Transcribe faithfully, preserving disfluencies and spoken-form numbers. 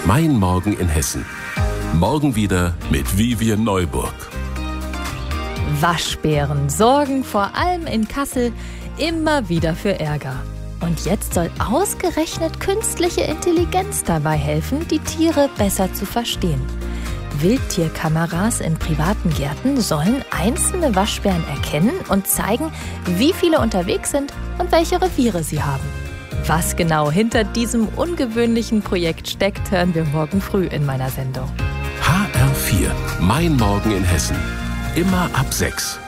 Mein Morgen in Hessen. Morgen wieder mit Vivian Neuburg. Waschbären sorgen vor allem in Kassel immer wieder für Ärger. Und jetzt soll ausgerechnet künstliche Intelligenz dabei helfen, die Tiere besser zu verstehen. Wildtierkameras in privaten Gärten sollen einzelne Waschbären erkennen und zeigen, wie viele unterwegs sind und welche Reviere sie haben. Was genau hinter diesem ungewöhnlichen Projekt steckt, hören wir morgen früh in meiner Sendung. H R vier. Mein Morgen in Hessen. Immer ab sechs.